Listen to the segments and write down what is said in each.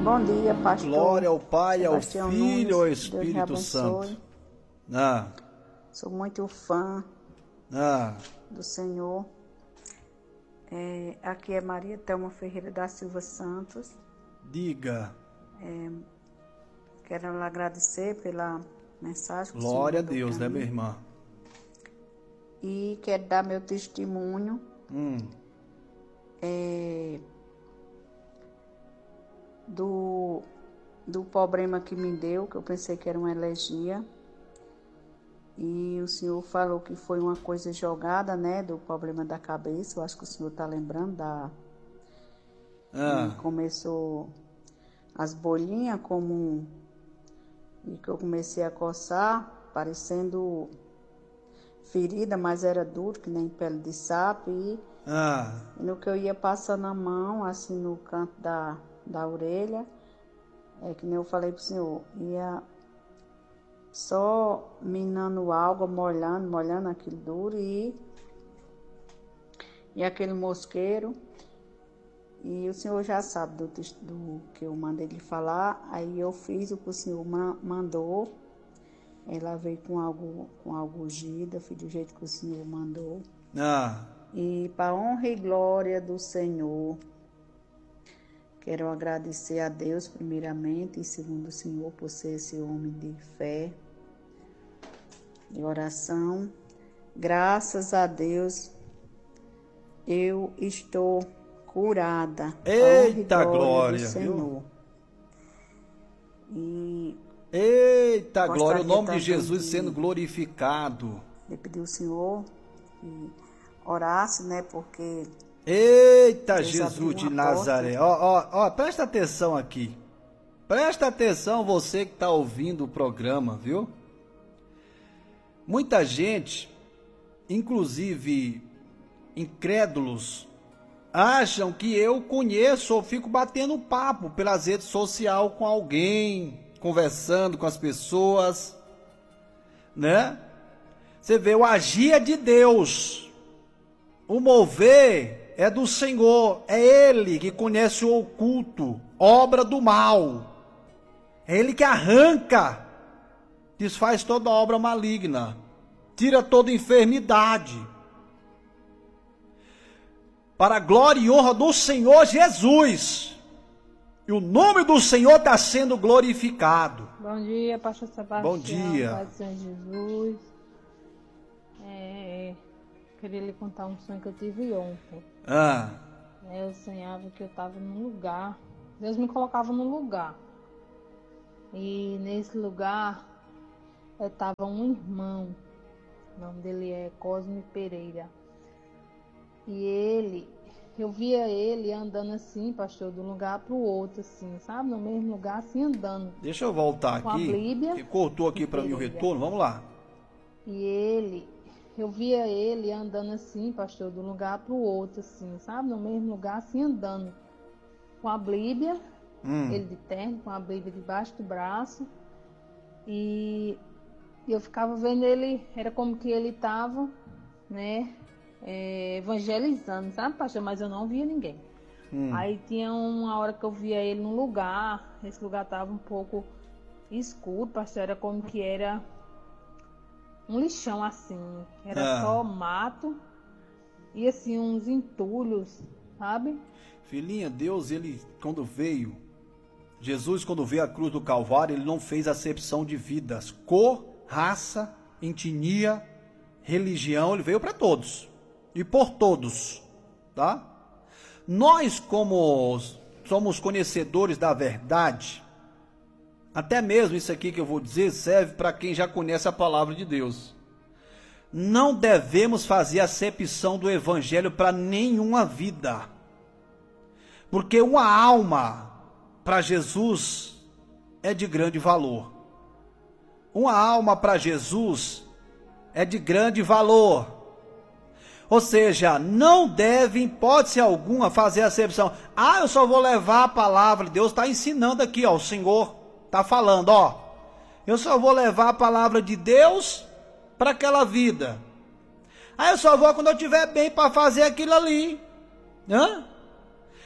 Bom dia, pastor. Glória ao Pai, ao Sebastião Filho e Nunes. ao Deus Espírito abençoe. Santo. Ah, Sou muito fã ah, do Senhor. Aqui é Maria Thelma Ferreira da Silva Santos. diga. Quero lhe agradecer pela mensagem que o Glória a Senhor mandou Deus, pra né, mim. minha irmã? E quero dar meu testemunho do problema que me deu, que eu pensei que era uma alergia. E o senhor falou que foi uma coisa jogada, né, do problema da cabeça. Eu acho que o senhor está lembrando Ah, que começou as bolinhas e que eu comecei a coçar, parecendo ferida, mas era duro, que nem pele de sapo. E no que eu ia passando a mão, assim, no canto da orelha, que nem eu falei pro senhor, ia só minando algo, molhando aquilo duro e aquele mosqueiro. E o senhor já sabe do que eu mandei ele falar. Aí eu fiz o que o senhor mandou. Ela veio com algo ungido, fiz do jeito que o senhor mandou. E para honra e glória do Senhor, quero agradecer a Deus primeiramente e segundo o Senhor por ser esse homem de fé e oração. Graças a Deus eu estou curada. Eita glória glória, do Senhor. viu? E Eita glória, o gostaria nome de Jesus também sendo glorificado. de pedir ao Senhor que orasse, né, porque Eita Deus Jesus abriu de uma Nazaré. Ó, presta atenção aqui. Presta atenção você que está ouvindo o programa, viu? Muita gente, inclusive incrédulos, acham que eu conheço ou fico batendo papo pelas redes sociais com alguém, conversando com as pessoas, né? Você vê, o agir é de Deus, o mover é do Senhor, é Ele que conhece o oculto, obra do mal, é Ele que arranca, desfaz toda obra maligna, tira toda enfermidade, para a glória e honra do Senhor Jesus. E o nome do Senhor está sendo glorificado. Bom dia, pastor Sebastião. Bom dia. Pai do Senhor Jesus. Queria lhe contar um sonho que eu tive ontem. Eu sonhava que eu estava num lugar. Deus me colocava num lugar. E nesse lugar estava um irmão. O nome dele é Cosme Pereira. E eu via ele andando assim, pastor, de um lugar para o outro, assim, sabe? No mesmo lugar, assim, andando. Deixa eu voltar Com a aqui, Bíblia que cortou aqui para mim o Pereira. retorno, vamos lá. E eu via ele andando assim, pastor, de um lugar para o outro, assim, sabe? No mesmo lugar, assim, andando. Com a Bíblia, ele de terno, com a Bíblia debaixo do braço. E eu ficava vendo ele, era como que ele estava, né, evangelizando, sabe, pastor? Mas eu não via ninguém. Aí tinha uma hora que eu via ele num lugar, esse lugar estava um pouco escuro, pastor, era como que era um lixão assim, era só mato e assim uns entulhos, sabe? Filhinha, Deus, Jesus quando veio à cruz do Calvário, ele não fez acepção de vidas, cor, raça, etnia, religião, ele veio para todos e por todos, tá? Nós, como somos conhecedores da verdade, até mesmo isso aqui que eu vou dizer serve para quem já conhece a palavra de Deus. Não devemos fazer acepção do evangelho para nenhuma vida, porque uma alma para Jesus é de grande valor. Uma alma para Jesus é de grande valor. Ou seja, não deve, em hipótese alguma, fazer acepção. Eu só vou levar a palavra. Deus está ensinando aqui, ó, o Senhor está falando, ó. Eu só vou levar a palavra de Deus para aquela vida. Eu só vou quando eu estiver bem para fazer aquilo ali.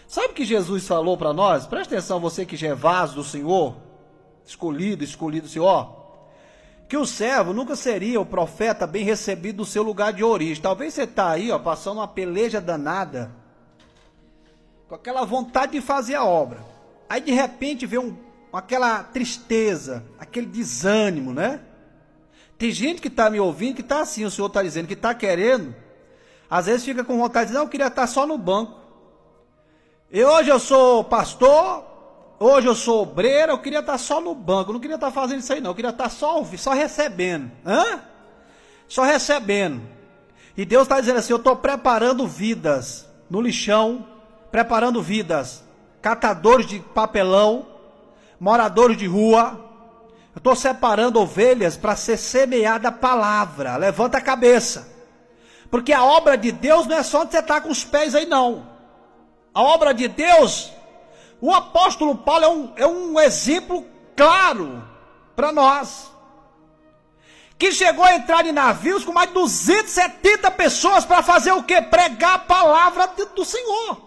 Sabe o que Jesus falou para nós? Presta atenção, você que já é vaso do Senhor, escolhido do Senhor, que o servo nunca seria o profeta bem recebido do seu lugar de origem. Talvez você está aí, passando uma peleja danada, com aquela vontade de fazer a obra. Aí de repente vê aquela tristeza, aquele desânimo, né? Tem gente que está me ouvindo, que está assim, o Senhor está dizendo, que está querendo, às vezes fica com vontade de dizer, eu queria estar só no banco. E hoje eu sou pastor, hoje eu sou obreiro, eu queria estar só no banco, eu não queria estar fazendo isso aí não, eu queria estar só recebendo. Só recebendo. E Deus está dizendo assim, eu estou preparando vidas no lixão, preparando vidas, catadores de papelão, moradores de rua. Eu estou separando ovelhas para ser semeada a palavra. Levanta a cabeça. Porque a obra de Deus não é só onde você está com os pés aí não. A obra de Deus, o apóstolo Paulo é um exemplo claro para nós. Que chegou a entrar em navios com mais de 270 pessoas para fazer o quê? Pregar a palavra do Senhor.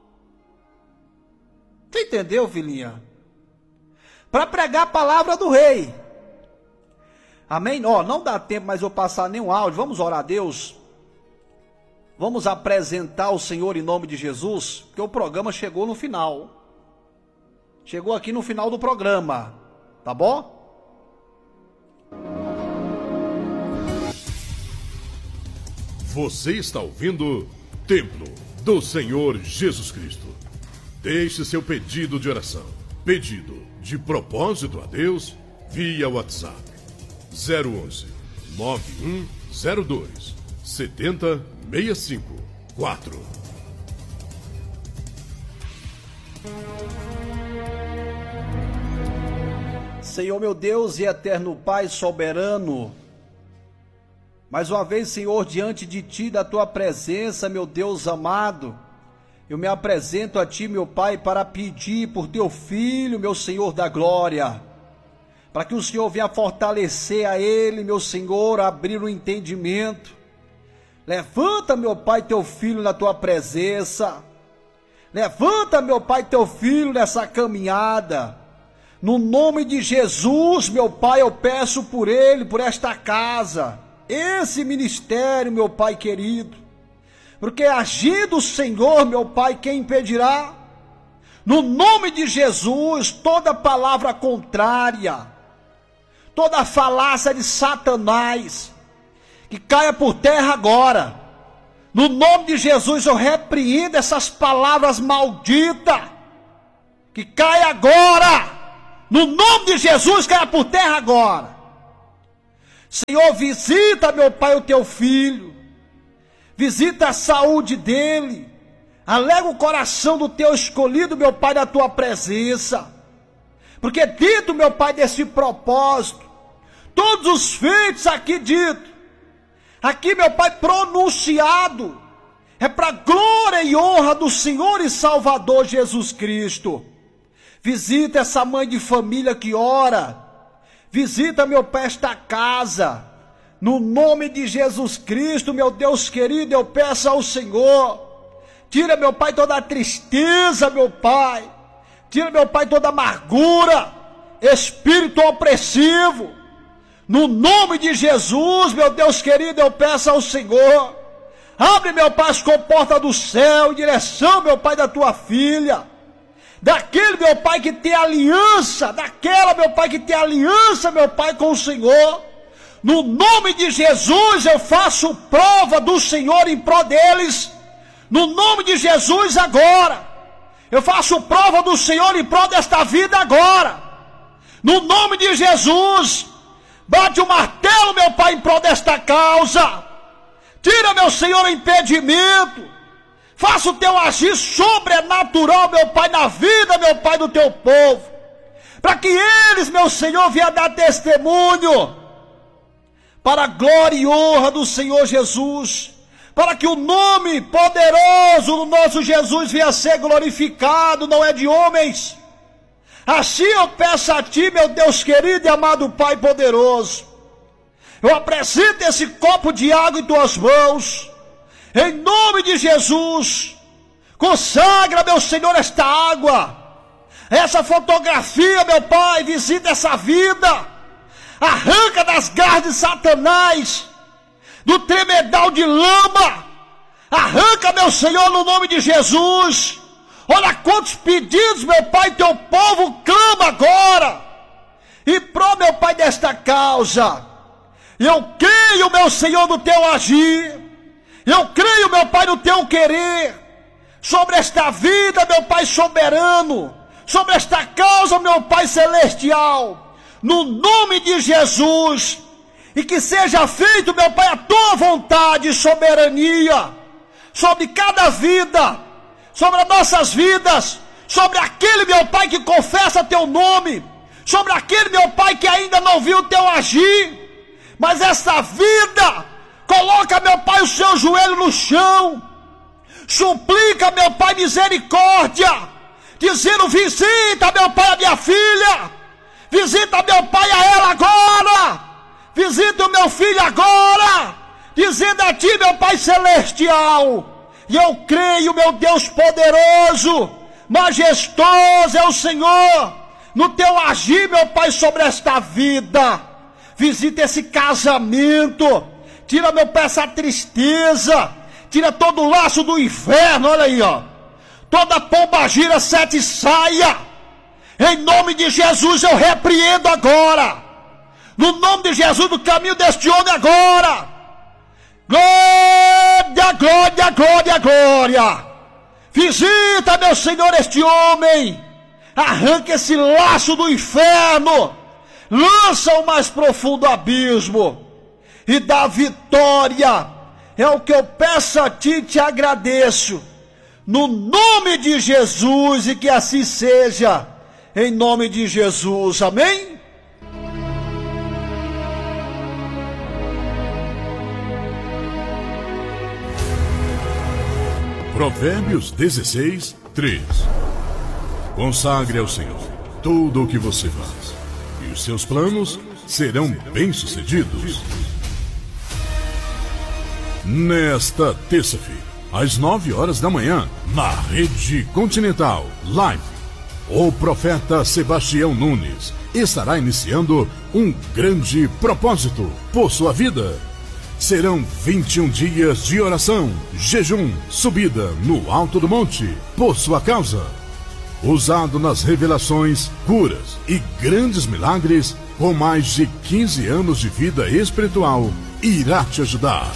Você entendeu, filhinha? Para pregar a palavra do rei. Amém? Não dá tempo mais eu passar nenhum áudio. Vamos orar a Deus. Vamos apresentar o Senhor em nome de Jesus, porque o programa chegou no final. Chegou aqui no final do programa. Tá bom? Você está ouvindo Templo do Senhor Jesus Cristo. Deixe seu pedido de oração. Pedido de propósito a Deus via WhatsApp 011 9102 7065 4. Senhor meu Deus e eterno Pai soberano, mais uma vez, Senhor, diante de Ti, da Tua presença, meu Deus amado, eu me apresento a Ti, meu Pai, para pedir por Teu Filho, meu Senhor da glória, para que o Senhor venha fortalecer a Ele, meu Senhor, abrir o entendimento. Levanta, meu Pai, Teu Filho na Tua presença. Levanta, meu Pai, Teu Filho nessa caminhada. No nome de Jesus, meu Pai, eu peço por ele, por esta casa, esse ministério, meu Pai querido, porque agindo o Senhor, meu Pai, quem impedirá? No nome de Jesus, toda palavra contrária, toda falácia de Satanás, que caia por terra agora. No nome de Jesus, eu repreendo essas palavras malditas, que caia agora. No nome de Jesus, caia por terra agora. Senhor, visita, meu Pai, o Teu Filho. Visita a saúde dele. Alega o coração do Teu escolhido, meu Pai, da Tua presença. Porque dito, meu Pai, desse propósito, todos os feitos aqui dito, aqui, meu Pai, pronunciado, é para glória e honra do Senhor e Salvador Jesus Cristo. Visita essa mãe de família que ora. Visita, meu Pai, esta casa. No nome de Jesus Cristo, meu Deus querido, eu peço ao Senhor. Tira, meu Pai, toda a tristeza, meu Pai. Tira, meu Pai, toda a amargura, espírito opressivo. No nome de Jesus, meu Deus querido, eu peço ao Senhor. Abre, meu Pai, as comportas do céu, em direção, meu Pai, da Tua filha. Daquele, meu Pai, que tem aliança, daquela, meu Pai, que tem aliança, meu Pai, com o Senhor. No nome de Jesus, eu faço prova do Senhor em prol deles. No nome de Jesus, agora. Eu faço prova do Senhor em prol desta vida agora. No nome de Jesus, bate o martelo, meu Pai, em prol desta causa. Tira, meu Senhor, o impedimento. Faça o Teu agir sobrenatural, meu Pai, na vida, meu Pai, do Teu povo. Para que eles, meu Senhor, venham dar testemunho. Para a glória e honra do Senhor Jesus. Para que o nome poderoso do nosso Jesus venha a ser glorificado, não é de homens. Assim eu peço a Ti, meu Deus querido e amado Pai poderoso. Eu apresento esse copo de água em Tuas mãos. Em nome de Jesus, Consagra, meu Senhor, esta água, essa fotografia, meu Pai, visita essa vida, arranca das garras de Satanás, do tremedal de lama, arranca, meu Senhor, no nome de Jesus. Olha quantos pedidos, meu Pai, teu povo clama agora, e pro, meu Pai, desta causa, eu creio, meu Senhor, no teu agir, eu creio, meu Pai, no teu querer, sobre esta vida, meu Pai soberano, sobre esta causa, meu Pai celestial, no nome de Jesus, e que seja feito, meu Pai, a tua vontade e soberania, sobre cada vida, sobre as nossas vidas, sobre aquele, meu Pai, que confessa teu nome, sobre aquele, meu Pai, que ainda não viu o teu agir, mas essa vida, coloca, meu Pai, o seu joelho no chão, suplica, meu Pai, misericórdia, dizendo: visita, meu Pai, a minha filha, visita, meu Pai, a ela agora, visita o meu filho agora, dizendo a ti, meu Pai celestial, e eu creio, meu Deus poderoso, majestoso é o Senhor, no teu agir, meu Pai, sobre esta vida. Visita esse casamento, tira, meu Pai, essa tristeza, tira todo o laço do inferno, olha aí, ó, toda pombagira, sete saia, em nome de Jesus eu repreendo agora, no nome de Jesus, do caminho deste homem agora, glória, glória, glória, glória, visita, meu Senhor, este homem, arranca esse laço do inferno, lança o mais profundo abismo, e dá vitória, é o que eu peço a ti e te agradeço, no nome de Jesus, e que assim seja, em nome de Jesus, amém? Provérbios 16, 3. Consagre ao Senhor tudo o que você faz, e os seus planos serão bem-sucedidos. Nesta terça-feira, às 9 horas da manhã, na Rede Continental Live, o profeta Sebastião Nunes estará iniciando um grande propósito por sua vida. Serão 21 dias de oração, jejum, subida no alto do monte por sua causa. Usado nas revelações, curas e grandes milagres, com mais de 15 anos de vida espiritual, irá te ajudar.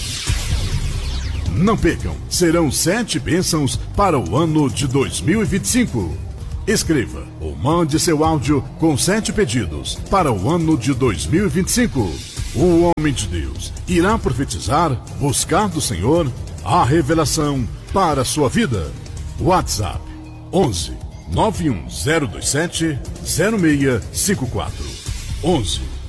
Não percam, serão 7 bênçãos para o ano de 2025. Escreva ou mande seu áudio com 7 pedidos para o ano de 2025. O homem de Deus irá profetizar, buscar do Senhor a revelação para a sua vida. WhatsApp 11 91027 0654 11